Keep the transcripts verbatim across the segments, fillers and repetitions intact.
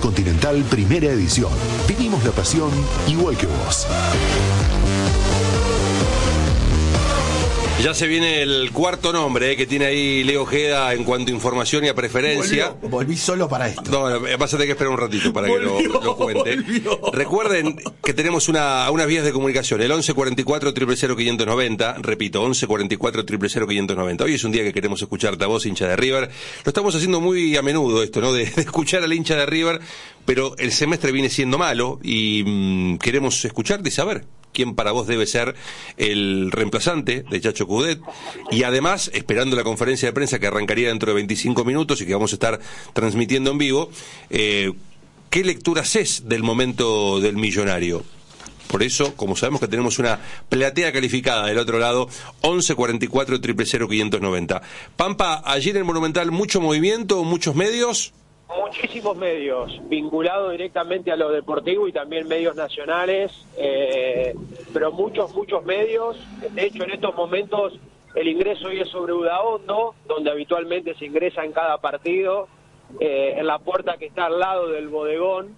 Continental Primera Edición. Vivimos la pasión igual que vos. Ya se viene el cuarto nombre eh, que tiene ahí Leo Ojeda en cuanto a información y a preferencia. Volvió. Volví solo para esto. No, vas a tener que esperar un ratito para volvió, que lo, lo cuente. Volvió. Recuerden que tenemos una, unas vías de comunicación, el once cuarenta y cuatro, cero cero cero, quinientos noventa, repito, once cuarenta y cuatro, cero cero cero, quinientos noventa. Hoy es un día que queremos escucharte a vos, hincha de River. Lo estamos haciendo muy a menudo esto, ¿no? De, de escuchar al hincha de River, pero el semestre viene siendo malo y mmm, queremos escucharte y saber quién para vos debe ser el reemplazante de Chacho Coudet, y además, esperando la conferencia de prensa que arrancaría dentro de veinticinco minutos y que vamos a estar transmitiendo en vivo, eh, ¿qué lectura haces del momento del Millonario? Por eso, como sabemos que tenemos una platea calificada del otro lado, once cuarenta y cuatro, cero cero cero, quinientos noventa. Pampa, allí en el Monumental, ¿mucho movimiento, muchos medios? Muchísimos medios, vinculados directamente a lo deportivo y también medios nacionales, eh, pero muchos, muchos medios. De hecho, en estos momentos el ingreso hoy es sobre Udaondo, donde habitualmente se ingresa en cada partido, eh, en la puerta que está al lado del bodegón,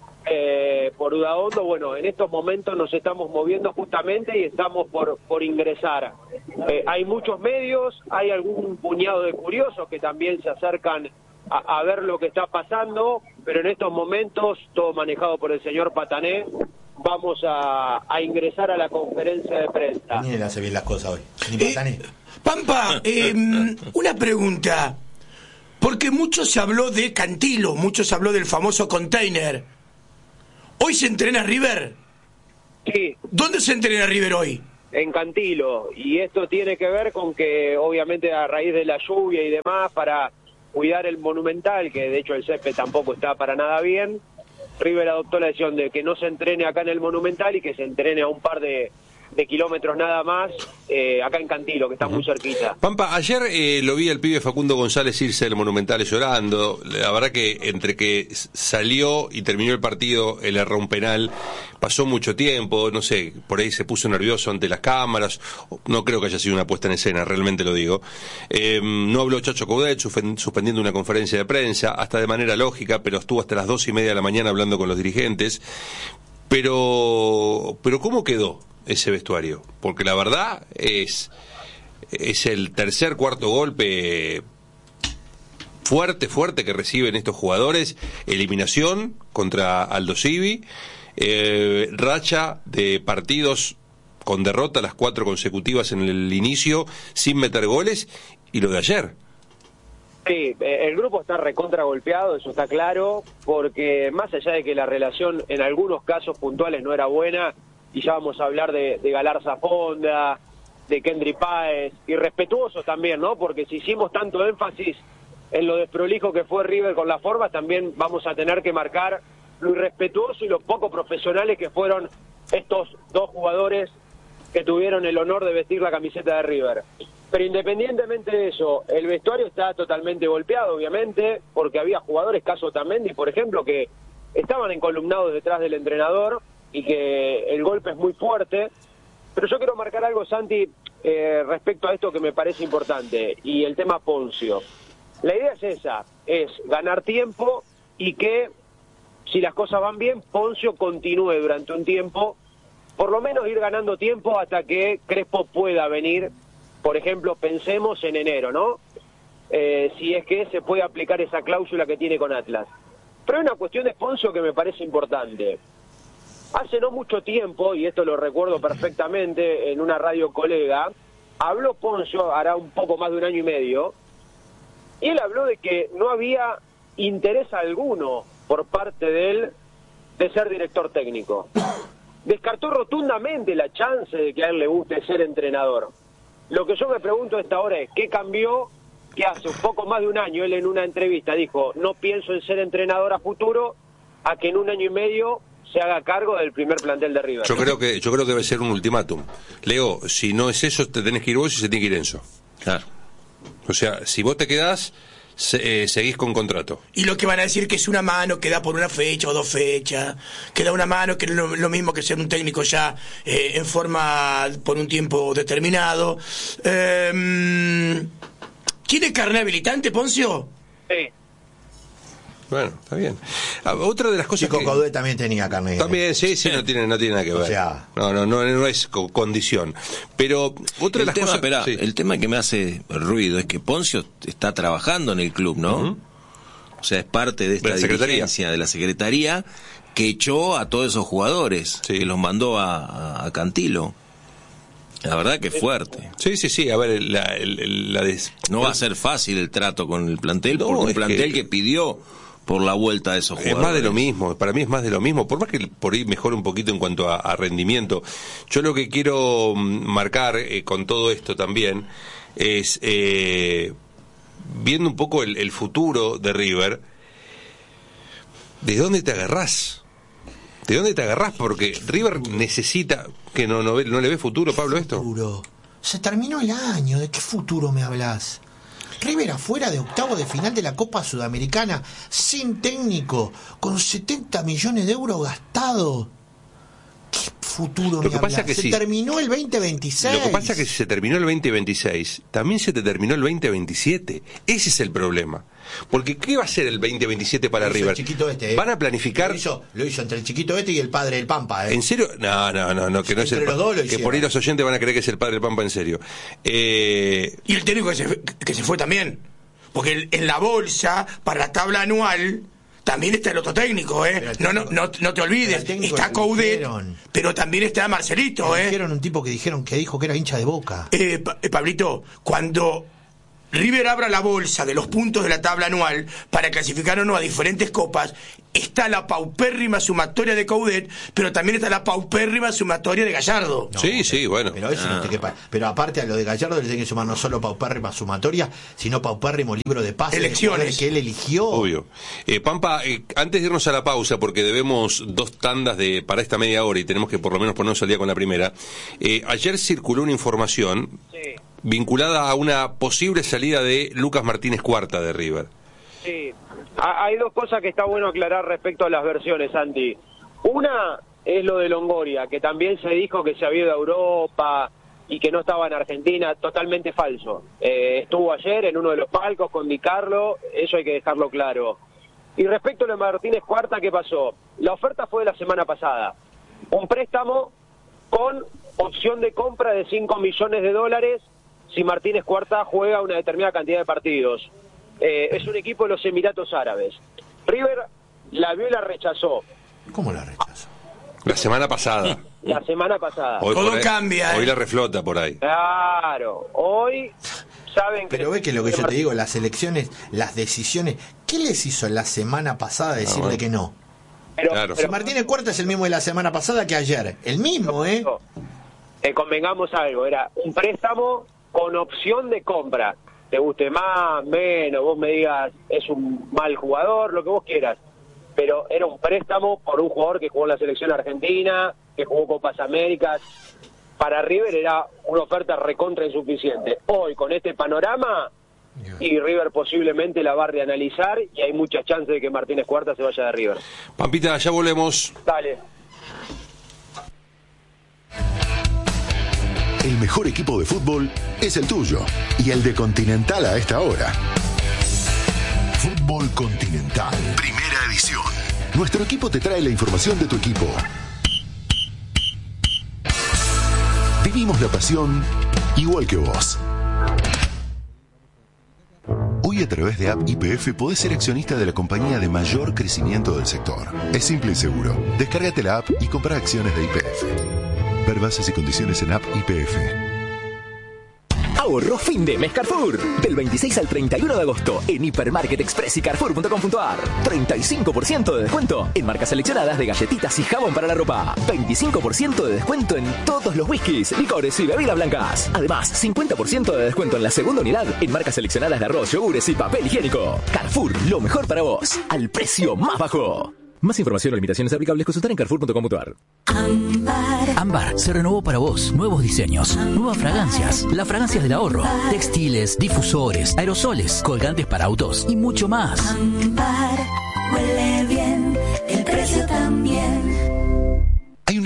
eh, por Udaondo. Bueno, en estos momentos nos estamos moviendo justamente y estamos por, por ingresar. Eh, hay muchos medios, hay algún puñado de curiosos que también se acercan A, a ver lo que está pasando, pero en estos momentos, todo manejado por el señor Patané, vamos a, a ingresar a la conferencia de prensa. Ni le hace bien las cosas hoy. Ni Eh, Patané. Pampa, eh, una pregunta, porque mucho se habló de Cantilo, mucho se habló del famoso container. ¿Hoy se entrena River? Sí. ¿Dónde se entrena River hoy? En Cantilo, y esto tiene que ver con que obviamente a raíz de la lluvia y demás, para cuidar el Monumental, que de hecho el césped tampoco está para nada bien, River adoptó la decisión de que no se entrene acá en el Monumental y que se entrene a un par de, de kilómetros nada más, eh, acá en Cantilo, que está uh-huh. muy cerquita. Pampa, ayer eh, lo vi al pibe Facundo González irse del Monumental llorando. La verdad que entre que salió y terminó el partido, él erró un penal, pasó mucho tiempo, no sé, por ahí se puso nervioso ante las cámaras, no creo que haya sido una puesta en escena, realmente lo digo. Eh, no habló Chacho Coudet, suspendiendo una conferencia de prensa, hasta de manera lógica, pero estuvo hasta las dos y media de la mañana hablando con los dirigentes. Pero, pero ¿cómo quedó ese vestuario? Porque la verdad es, es el tercer, cuarto golpe fuerte, fuerte que reciben estos jugadores. Eliminación contra Aldo Civi, eh, racha de partidos con derrota, las cuatro consecutivas en el inicio, sin meter goles, y lo de ayer. Sí, el grupo está recontra golpeado, eso está claro, porque más allá de que la relación en algunos casos puntuales no era buena, y ya vamos a hablar de, de Galarza Fonda, de Kendry Páez, y respetuosos también, ¿no? Porque si hicimos tanto énfasis en lo desprolijo que fue River con las formas, también vamos a tener que marcar lo irrespetuoso y lo poco profesionales que fueron estos dos jugadores que tuvieron el honor de vestir la camiseta de River. Pero independientemente de eso, el vestuario está totalmente golpeado, obviamente, porque había jugadores, caso Tamendi, por ejemplo, que estaban encolumnados detrás del entrenador y que el golpe es muy fuerte. Pero yo quiero marcar algo, Santi, eh, respecto a esto que me parece importante, y el tema Ponzio. La idea es esa, es ganar tiempo y que, si las cosas van bien, Ponzio continúe durante un tiempo, por lo menos ir ganando tiempo hasta que Crespo pueda venir. Por ejemplo, pensemos en enero, ¿no? Eh, si es que se puede aplicar esa cláusula que tiene con Atlas. Pero hay una cuestión de Ponzio que me parece importante. Hace no mucho tiempo, y esto lo recuerdo perfectamente, en una radio colega, habló Ponzio, hará un poco más de un año y medio, y él habló de que no había interés alguno por parte de él de ser director técnico. Descartó rotundamente la chance de que a él le guste ser entrenador. Lo que yo me pregunto a esta hora es, ¿qué cambió? Que hace un poco más de un año él en una entrevista dijo, no pienso en ser entrenador a futuro, a que en un año y medio se haga cargo del primer plantel de River. Yo creo que yo creo que debe ser un ultimátum. Leo, si no es eso, te tenés que ir vos y se tiene que ir Enzo. Claro. O sea, si vos te quedás, se, eh, seguís con contrato. Y lo que van a decir que es una mano que da por una fecha o dos fechas, que da una mano, que es lo, lo mismo que ser un técnico ya eh, en forma por un tiempo determinado. Eh, ¿Tiene carné habilitante, Ponzio? Sí. Bueno, está bien. Ah, otra de las cosas Chico que... Coudet también tenía carne. También, sí, sí, no tiene, no tiene nada que ver. O sea... No, no, no, no es co- condición. Pero otra de el las tema, cosas... esperá, sí. el tema que me hace ruido es que Poncio está trabajando en el club, ¿no? Uh-huh. O sea, es parte de esta De la secretaría. dirigencia de la secretaría que echó a todos esos jugadores, Sí. que los mandó a, a, a Cantilo. La verdad que es fuerte. Sí, sí, sí, a ver, la, el- el- la des... No va a ser fácil el trato con el plantel, No, porque un es plantel que- que... pidió por la vuelta de esos Es jugadores. más de lo mismo, para mí es más de lo mismo, por más que por ahí mejore un poquito en cuanto a, a rendimiento. Yo lo que quiero mm, marcar eh, con todo esto también es, eh, viendo un poco el, el futuro de River, ¿de dónde te agarrás? ¿De dónde te agarrás? Porque River necesita, que no, no, ve- no le ve futuro, Pablo, esto. Futuro. Se terminó el año, ¿de qué futuro me hablas? River afuera de octavo de final de la Copa Sudamericana, sin técnico, con setenta millones de euros gastados. ¿Qué futuro Lo me que pasa hablas? que Se sí. terminó el veinte veintiséis. Lo que pasa es que si se terminó el veinte veintiséis, también se te terminó el veinte veintisiete. Ese es el problema. Porque ¿qué va a ser el veinte veintisiete para Lo hizo River? el chiquito este, ¿eh? Van a planificar... Lo hizo, lo hizo entre el chiquito este y el padre del Pampa, ¿eh? ¿En serio? No, no, no, no que no es Entre el los dos lo que hicieron. por ahí los oyentes van a creer que es el padre del Pampa en serio. Eh, Y el técnico que se, que se fue también. Porque el- en la bolsa, para la tabla anual, también está el otro técnico, ¿eh? Pero el No, no, técnico- no, no te pero olvides. el técnico Está lo Coudet, dijeron. pero también está Marcelito, ¿eh? Dijeron un tipo que dijeron que dijo que era hincha de Boca. Eh, Pa- eh, Pablito, cuando River abra la bolsa de los puntos de la tabla anual para clasificar o no a diferentes copas, está la paupérrima sumatoria de Coudet, pero también está la paupérrima sumatoria de Gallardo. No, sí, pero- sí, bueno. Pero eso no te quepa. Pero aparte a lo de Gallardo le tiene que sumar no solo paupérrima sumatoria, sino paupérrimo libro de pases de Elecciones. jugadores que él eligió. Obvio. Eh, Pampa, eh, antes de irnos a la pausa, porque debemos dos tandas de para esta media hora y tenemos que por lo menos ponernos al día con la primera, eh, ayer circuló una información Sí, vinculada a una posible salida de Lucas Martínez Cuarta de River. sí. Ha- Hay dos cosas que está bueno aclarar respecto a las versiones, Santi. Una es lo de Longoria, que también se dijo que se había ido a Europa y que no estaba en Argentina, totalmente falso. Eh, estuvo ayer en uno de los palcos con Di Carlo, eso hay que dejarlo claro. Y respecto a lo de Martínez Cuarta, ¿qué pasó? La oferta fue de la semana pasada. Un préstamo con opción de compra de cinco millones de dólares si Martínez Cuarta juega una determinada cantidad de partidos. Eh, es un equipo de los Emiratos Árabes. River la vio y la rechazó ¿Cómo la rechazó? La semana pasada. la semana pasada. Hoy Todo por ahí- cambia, Hoy eh. la reflota por ahí. Claro, hoy saben que... Pero ve que lo que yo te digo, las elecciones, las decisiones, ¿qué les hizo la semana pasada decirle bueno. que no? Pero, Claro. Si Martínez Cuarta es el mismo de la semana pasada que ayer. El mismo, ¿eh? Eh, convengamos algo, era un préstamo con opción de compra. Te guste más, menos, vos me digas, es un mal jugador, lo que vos quieras. Pero era un préstamo por un jugador que jugó en la selección argentina, que jugó Copas Américas. Para River era una oferta recontra insuficiente. Hoy, con este panorama, y River posiblemente la va a reanalizar, y hay muchas chances de que Martínez Cuarta se vaya de River. Pampita, ya volvemos. Dale. El mejor equipo de fútbol es el tuyo y el de Continental a esta hora. Fútbol Continental, primera edición. Nuestro equipo te trae la información de tu equipo. Vivimos la pasión igual que vos. Hoy a través de App Y P F podés ser accionista de la compañía de mayor crecimiento del sector. Es simple y seguro. Descárgate la app y compra acciones de Y P F. Ver bases y condiciones en App Y P F. Ahorro fin de mes Carrefour. Del veintiséis al treinta y uno de agosto en Hipermarket Express y Carrefour punto com punto a r. treinta y cinco por ciento de descuento en marcas seleccionadas de galletitas y jabón para la ropa. veinticinco por ciento de descuento en todos los whiskies, licores y bebidas blancas. Además, cincuenta por ciento de descuento en la segunda unidad en marcas seleccionadas de arroz, yogures y papel higiénico. Carrefour, lo mejor para vos, al precio más bajo. Más información o limitaciones aplicables consultar en Carrefour punto com punto a r. Ámbar. Ámbar se renovó para vos. Nuevos diseños, nuevas fragancias, las fragancias del ahorro, textiles, difusores, aerosoles, colgantes para autos y mucho más. Ámbar huele bien, el precio también. Hay una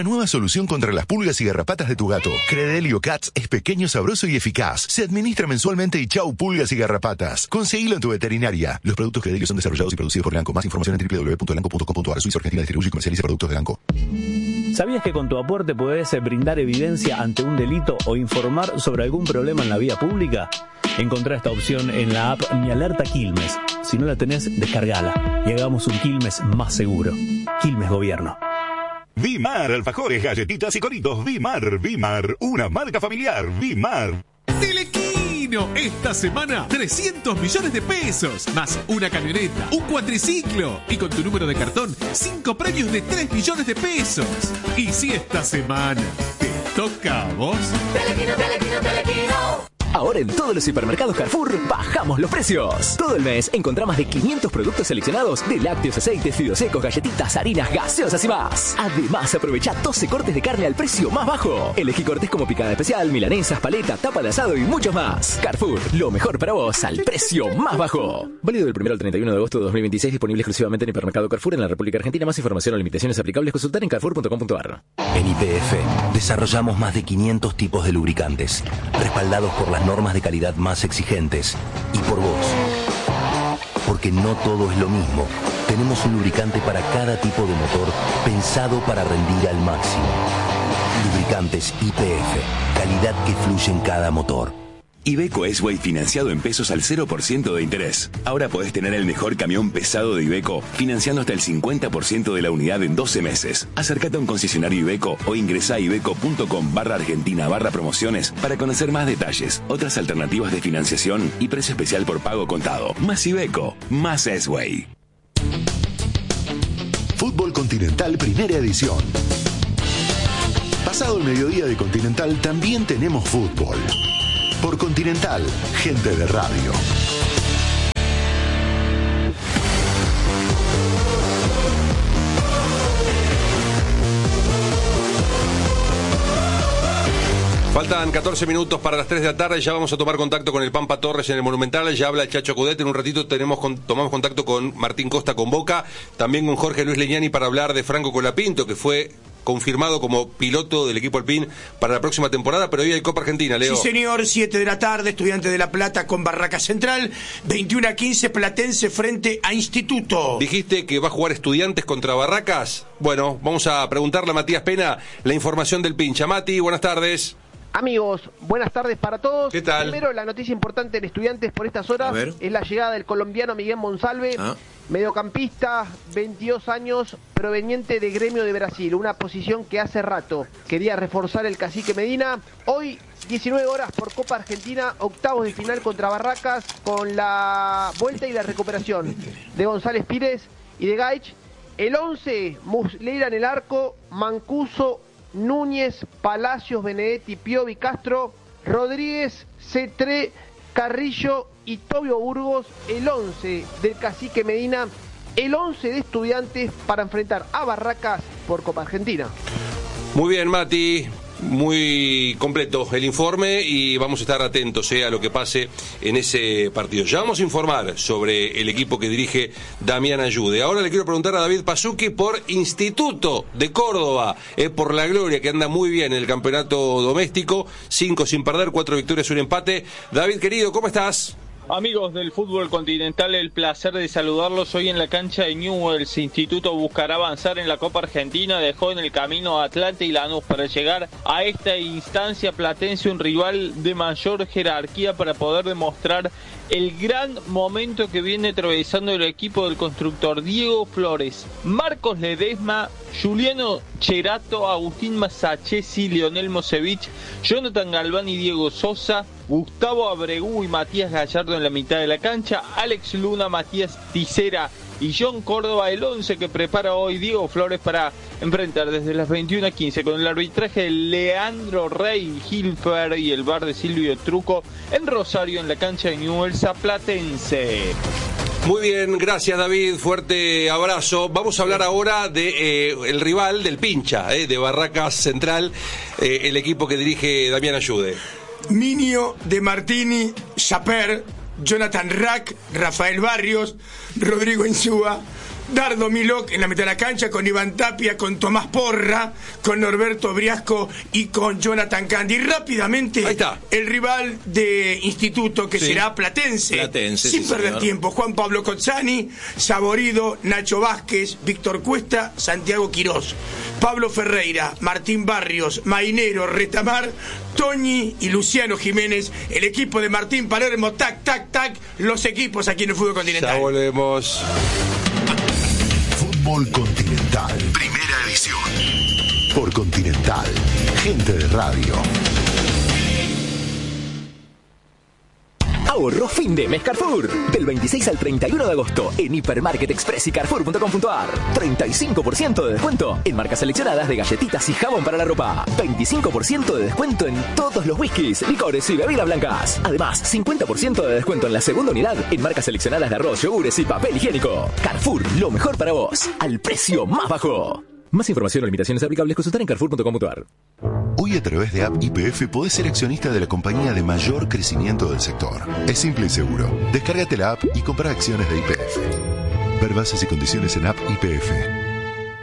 una nueva solución contra las pulgas y garrapatas de tu gato. Credelio Cats es pequeño, sabroso y eficaz. Se administra mensualmente y chau pulgas y garrapatas. Conseguilo en tu veterinaria. Los productos Credelio son desarrollados y producidos por Elanco. Más información en doble u doble u doble u punto elanco punto com punto a r. Suiza Argentina distribuye y comercializa productos de Elanco. ¿Sabías que con tu aporte podés brindar evidencia ante un delito o informar sobre algún problema en la vía pública? Encontrá esta opción en la app Mi Alerta Quilmes. Si no la tenés, descargala y hagamos un Quilmes más seguro. Quilmes Gobierno. Vimar, alfajores, galletitas y coritos. Vimar, Vimar, una marca familiar. Vimar. Telequino, esta semana trescientos millones de pesos, más una camioneta, un cuatriciclo y con tu número de cartón, cinco premios de tres millones de pesos. Y si esta semana te toca a vos... Telequino, Telequino, Telequino. Ahora en todos los hipermercados Carrefour bajamos los precios. Todo el mes encontrá más de quinientos productos seleccionados de lácteos, aceites, fideos secos, galletitas, harinas, gaseosas y más. Además, aprovecha doce cortes de carne al precio más bajo. Elegí cortes como picada especial, milanesas, paleta, tapa de asado y muchos más. Carrefour, lo mejor para vos al precio más bajo. Válido del primero al treinta y uno de agosto de dos mil veintiséis, disponible exclusivamente en hipermercado Carrefour en la República Argentina. Más información o limitaciones aplicables consultar en carrefour punto com punto a r. En Y P F desarrollamos más de quinientos tipos de lubricantes, respaldados por las normas de calidad más exigentes y por vos. Porque no todo es lo mismo. Tenemos un lubricante para cada tipo de motor pensado para rendir al máximo. Lubricantes Y P F, calidad que fluye en cada motor. Iveco S-Way financiado en pesos al cero por ciento de interés. Ahora podés tener el mejor camión pesado de Iveco financiando hasta el cincuenta por ciento de la unidad en doce meses. Acércate a un concesionario Iveco o ingresá a iveco.com barra argentina barra promociones para conocer más detalles, otras alternativas de financiación y precio especial por pago contado. Más Iveco, más S-Way. Fútbol Continental Primera Edición. Pasado el mediodía de Continental también tenemos fútbol. Por Continental, gente de radio. Faltan catorce minutos para las tres de la tarde. Ya vamos a tomar contacto con el Pampa Torres en el Monumental. Ya habla el Chacho Coudet. En un ratito tenemos con, tomamos contacto con Martín Costa con Boca. También con Jorge Luis Leñani para hablar de Franco Colapinto, que fue confirmado como piloto del equipo Alpine para la próxima temporada, pero hoy hay Copa Argentina, Leo. Sí, señor, siete de la tarde, Estudiantes de La Plata con Barracas Central, veintiuno a quince, Platense frente a Instituto. Dijiste que va a jugar Estudiantes contra Barracas. Bueno, vamos a preguntarle a Matías Pena la información del pincha. Mati, buenas tardes. Amigos, buenas tardes para todos. ¿Qué tal? Primero, la noticia importante en Estudiantes por estas horas es la llegada del colombiano Miguel Monsalve, ah. mediocampista, veintidós años, proveniente de Gremio de Brasil, una posición que hace rato quería reforzar el Cacique Medina. Hoy, diecinueve horas por Copa Argentina, octavos de final contra Barracas, con la vuelta y la recuperación de González Pires y de Gaich. El once, Muslera en el arco, Mancuso, Núñez, Palacios, Benedetti, Piovi, Castro, Rodríguez, Cetré, Carrillo y Tobio Burgos. El once del Cacique Medina, el once de Estudiantes para enfrentar a Barracas por Copa Argentina. Muy bien, Mati. Muy completo el informe y vamos a estar atentos eh, a lo que pase en ese partido. Ya vamos a informar sobre el equipo que dirige Damián Ayude. Ahora le quiero preguntar a David Pasuki por Instituto de Córdoba, eh, por la Gloria, que anda muy bien en el campeonato doméstico, cinco sin perder, cuatro victorias, un empate. David, querido, ¿cómo estás? Amigos del fútbol continental, el placer de saludarlos hoy en la cancha de Newell's. Instituto buscará avanzar en la Copa Argentina, dejó en el camino a Atlanta y Lanús para llegar a esta instancia platense, un rival de mayor jerarquía para poder demostrar el gran momento que viene atravesando el equipo del constructor Diego Flores, Marcos Ledesma, Juliano Cherato, Agustín Masachesi, Lionel Mosevich, Jonathan Galván y Diego Sosa, Gustavo Abregú y Matías Gallardo en la mitad de la cancha, Alex Luna, Matías Ticera y John Córdoba, el once que prepara hoy Diego Flores para enfrentar desde las veintiuna a quince con el arbitraje de Leandro Rey Gilfer y el V A R de Silvio Truco en Rosario, en la cancha de Newell's a Platense. Muy bien, gracias David, fuerte abrazo. Vamos a hablar ahora de eh, el rival del pincha, eh, de Barracas Central, eh, el equipo que dirige Damián Ayude. Minio, De Martini, Chaper, Jonathan Rack, Rafael Barrios, Rodrigo Insúa, Dardo Milok en la mitad de la cancha, con Iván Tapia, con Tomás Porra, con Norberto Briasco y con Jonathan Candy. Rápidamente, el rival de Instituto, que sí. será Platense, Platense sin sí, perder señor. tiempo. Juan Pablo Cozzani, Saborido, Nacho Vázquez, Víctor Cuesta, Santiago Quirós, Pablo Ferreira, Martín Barrios, Mainero, Retamar, Toñi y Luciano Jiménez. El equipo de Martín Palermo, tac, tac, tac, los equipos aquí en el fútbol continental. Ya volvemos. Fútbol Continental, primera edición. Por Continental, gente de radio. Ahorro fin de mes Carrefour. Del veintiséis al treinta y uno de agosto en Hipermarket Express y Carrefour punto com punto a r. treinta y cinco por ciento de descuento en marcas seleccionadas de galletitas y jabón para la ropa. veinticinco por ciento de descuento en todos los whiskies, licores y bebidas blancas. Además, cincuenta por ciento de descuento en la segunda unidad en marcas seleccionadas de arroz, yogures y papel higiénico. Carrefour, lo mejor para vos, al precio más bajo. Más información o limitaciones aplicables consultar en Carrefour punto com punto a r. Hoy a través de App Y P F podés ser accionista de la compañía de mayor crecimiento del sector. Es simple y seguro. Descárgate la app y compra acciones de Y P F. Ver bases y condiciones en App Y P F.